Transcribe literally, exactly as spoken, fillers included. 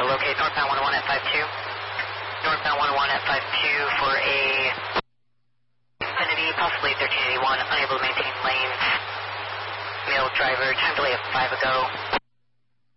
to locate northbound one oh one at five two. Northbound one oh one at five two for a Infinity, possibly thirteen eighty-one, unable to maintain lanes. Male driver, time delay of five ago.